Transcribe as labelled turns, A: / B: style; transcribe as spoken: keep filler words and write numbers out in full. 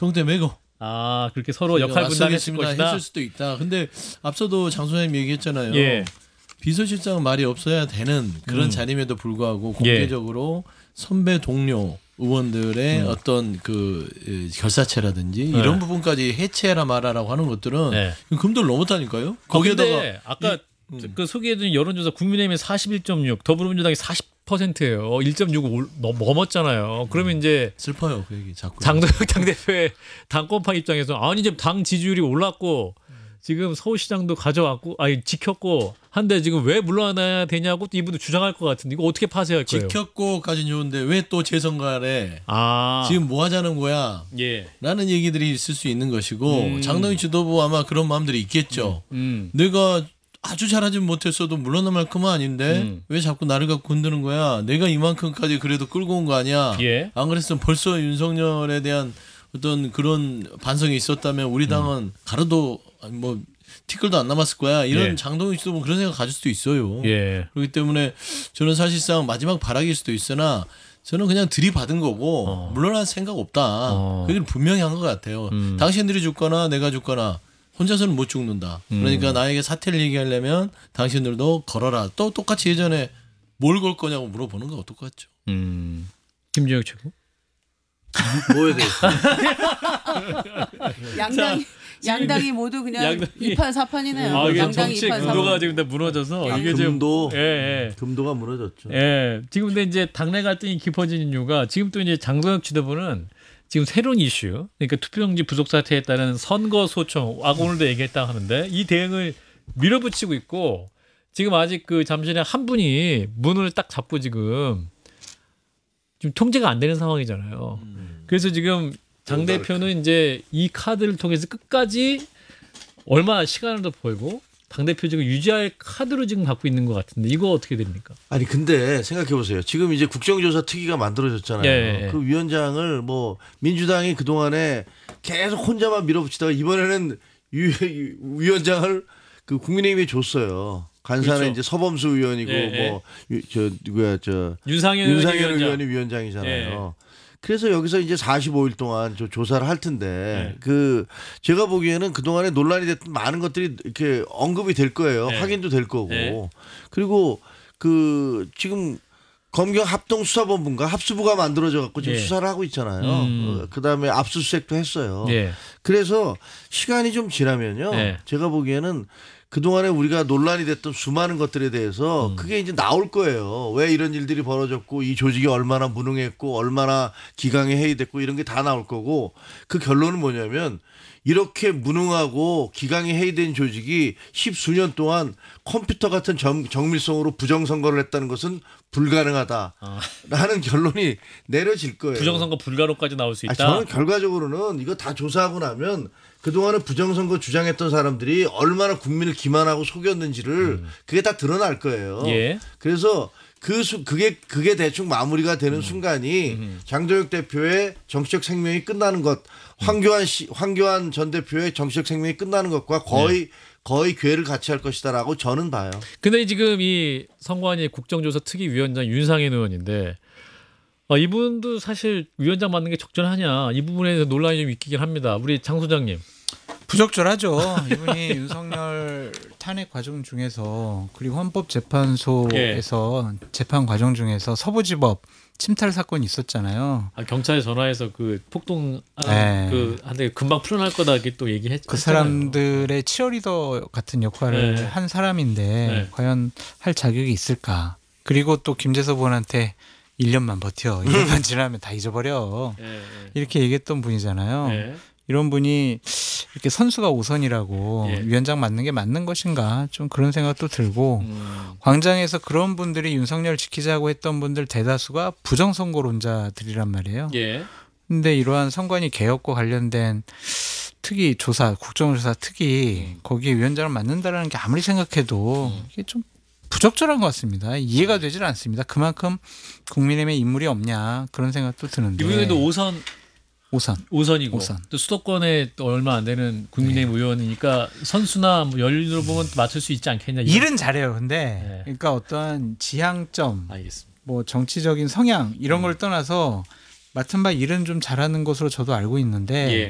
A: 총대 메고
B: 아 그렇게 서로 역할 분담했을 것이다.
A: 했을 수도 있다. 근데 앞서도 장 소장님 얘기했잖아요.
B: 예.
A: 비서실장은 말이 없어야 되는 그런
B: 음.
A: 자리임에도 불구하고 공개적으로 예. 선배 동료 의원들의 음. 어떤 그 결사체라든지 네. 이런 부분까지 해체해라 말아라고 하는 것들은 네. 금도를 넘었다니까요. 거기에다가
B: 아, 아까
A: 이, 음.
B: 그 소개해준 여론조사 국민의힘이 사십일 점 육, 더불어민주당이 사십 퍼센트예요. 일 점 육 넘었잖아요. 그러면 이제
A: 슬퍼요 그 얘기 자꾸.
B: 장동혁 당대표의 당권파 입장에서 아니 이제 당 지지율이 올랐고 지금 서울시장도 가져왔고 아니 지켰고 한데 지금 왜 물러나야 되냐고 또 이분도 주장할 것 같은데 이거 어떻게 파쇄할 거예요?
A: 지켰고까지는 좋은데 왜 또 재선관에
B: 아.
A: 지금 뭐 하자는 거야?
B: 예.
A: 라는 얘기들이 있을 수 있는 것이고
B: 음.
A: 장동희 지도부 아마 그런 마음들이 있겠죠.
B: 음. 음.
A: 내가 아주 잘하지 못했어도 물러날 만큼은 아닌데 음. 왜 자꾸 나를 갖고 흔드는 거야? 내가 이만큼까지 그래도 끌고 온 거 아니야?
B: 예.
A: 안 그랬으면 벌써 윤석열에 대한 어떤 그런 반성이 있었다면 우리 당은 음. 가로도 뭐 티끌도 안 남았을 거야. 이런 예. 장동희 씨도 그런 생각 가질 수도 있어요.
B: 예.
A: 그렇기 때문에 저는 사실상 마지막 발악일 수도 있으나 저는 그냥 들이받은 거고 어. 물러날 생각 없다. 어. 그걸 분명히 한 것 같아요. 음. 당신들이 죽거나 내가 죽거나 혼자서는 못 죽는다. 음. 그러니까 나에게 사퇴를 얘기하려면 당신들도 걸어라. 또 똑같이 예전에 뭘 걸 거냐고 물어보는 거 똑같죠.
B: 음. 김재혁 최고?
A: 뭐에 대해서?
C: 양당이 양당이 모두 그냥
B: 양당이,
C: 이판 사판이네요.
B: 아,
C: 양당이
B: 정치
C: 이판
B: 금도가 지금 다 무너져서
A: 아,
B: 이게
A: 금도,
B: 지금 예, 예.
A: 금도가 무너졌죠.
B: 예. 지금 근데 이제 당내 갈등이 깊어진 이유가 지금 또 이제 장동혁 지도부는 지금 새로운 이슈, 그러니까 투표용지 부속 사태에 따른 선거 소청, 아 오늘도 얘기했다 하는데 이 대응을 밀어붙이고 있고 지금 아직 그 잠시 전에 한 분이 문을 딱 잡고 지금 지금 통제가 안 되는 상황이잖아요. 음. 그래서 지금 장 대표는 이제 이 카드를 통해서 끝까지 얼마 시간을 더 벌고 당 대표 지금 유지할 카드로 지금 갖고 있는 것 같은데 이거 어떻게 됩니까?
D: 아니 근데 생각해 보세요. 지금 이제 국정조사 특위가 만들어졌잖아요.
B: 예, 예.
D: 그 위원장을 뭐 민주당이 그 동안에 계속 혼자만 밀어붙이다가 이번에는 유, 위원장을 그 국민의힘에 줬어요. 간사는
B: 그렇죠.
D: 이제 서범수 의원이고
B: 예,
D: 뭐 저 누구야 저
B: 윤상현,
D: 윤상현
B: 위원장.
D: 의원이 위원장이잖아요.
B: 예.
D: 그래서 여기서 이제 사십오 일 동안 저 조사를 할 텐데
B: 네.
D: 그 제가 보기에는 그 동안에 논란이 됐던 많은 것들이 이렇게 언급이 될 거예요.
B: 네.
D: 확인도 될 거고
B: 네.
D: 그리고 그 지금 검경 합동수사본부인가 합수부가 만들어져 갖고 지금
B: 네.
D: 수사를 하고 있잖아요.
B: 음.
D: 어, 그다음에 압수수색도 했어요.
B: 네.
D: 그래서 시간이 좀 지나면요.
B: 네.
D: 제가 보기에는 그동안에 우리가 논란이 됐던 수많은 것들에 대해서
B: 음.
D: 그게 이제 나올 거예요. 왜 이런 일들이 벌어졌고 이 조직이 얼마나 무능했고 얼마나 기강에 해이됐고 이런 게 다 나올 거고 그 결론은 뭐냐면 이렇게 무능하고 기강에 해이된 조직이 십수년 동안 컴퓨터 같은 정, 정밀성으로 부정선거를 했다는 것은 불가능하다라는 아. 결론이 내려질 거예요.
B: 부정선거 불가로까지 나올 수 있다.
D: 아, 저는 결과적으로는 이거 다 조사하고 나면 그동안에 부정선거 주장했던 사람들이 얼마나 국민을 기만하고 속였는지를 음. 그게 다 드러날 거예요.
B: 예.
D: 그래서 그 수, 그게 그게 대충 마무리가 되는 음. 순간이 음. 장동혁 대표의 정치적 생명이 끝나는 것, 황교안 씨, 황교안 전 대표의 정치적 생명이 끝나는 것과 거의 네. 거의 궤를 같이 할 것이다라고 저는 봐요.
B: 근데 지금 이 선관위 국정조사 특위위원장 윤상현 의원인데 어, 이분도 사실 위원장 맡는 게 적절하냐 이 부분에 대해서 논란이 좀 있긴 합니다. 우리 장 소장님.
E: 부적절하죠. 이분이 윤석열 탄핵 과정 중에서 그리고 헌법재판소에서 예. 재판 과정 중에서 서부지법 침탈 사건이 있었잖아요.
B: 아, 경찰에 전화해서 그 폭동
E: 네.
B: 그 한데 금방 풀어날 거다 이렇게 또 얘기했.
E: 그 사람들의 치어리더 같은 역할을
B: 네.
E: 한 사람인데
B: 네.
E: 과연 할 자격이 있을까? 그리고 또 김재섭 의원한테 일 년만 버텨. 일 년만 지나면 다 잊어버려.
B: 네.
E: 이렇게 얘기했던 분이잖아요.
B: 네.
E: 이런 분이 이렇게 선수가 우선이라고
B: 예.
E: 위원장 맡는 게 맞는 것인가 좀 그런 생각도 들고
B: 음.
E: 광장에서 그런 분들이 윤석열 지키자고 했던 분들 대다수가 부정선거론자들이란 말이에요.
B: 예.
E: 근데 이러한 선관위 개혁과 관련된 특위 조사, 국정조사 특위
B: 음.
E: 거기에 위원장을 맡는다라는 게 아무리 생각해도
B: 음.
E: 이게 좀 부적절한 것 같습니다. 이해가 되질 않습니다. 그만큼 국민의힘에 인물이 없냐 그런 생각도 드는데.
B: 이번에도 오선
E: 오선.
B: 오선이고
E: 오선.
B: 또 수도권에 또 얼마 안 되는 국민의힘
E: 네.
B: 의원이니까 선수나 뭐 연륜으로 보면 맞출 수 있지 않겠냐.
E: 일은 잘해요. 근데
B: 네.
E: 그러니까 어떠한 지향점,
B: 알겠습니다.
E: 뭐 정치적인 성향 이런 걸 떠나서 맡은 바 일은 좀 잘하는 것으로 저도 알고 있는데
B: 예.